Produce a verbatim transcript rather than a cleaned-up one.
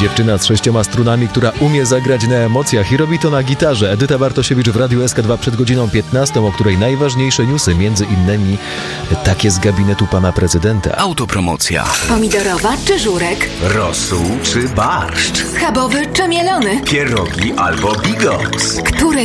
Dziewczyna z sześcioma strunami, która umie zagrać na emocjach i robi to na gitarze. Edyta Bartosiewicz w Radiu S K dwa przed godziną piętnastą, o której najważniejsze newsy, między innymi takie z gabinetu pana prezydenta. Autopromocja. Pomidorowa czy żurek? Rosół czy barszcz? Schabowy czy mielony? Pierogi albo bigos? Które